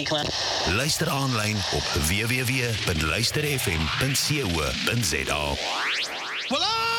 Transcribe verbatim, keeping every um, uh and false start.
die klant. Luister aanlyn op w w w punt luister f m punt co punt za. Voilà!